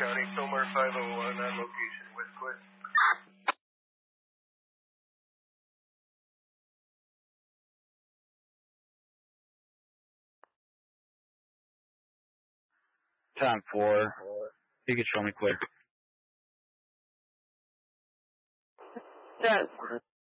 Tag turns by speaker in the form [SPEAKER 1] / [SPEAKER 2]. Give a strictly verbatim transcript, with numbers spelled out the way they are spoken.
[SPEAKER 1] County, Tomar five oh one on location, West Court.
[SPEAKER 2] Time four. You can show me clear.
[SPEAKER 3] Yes.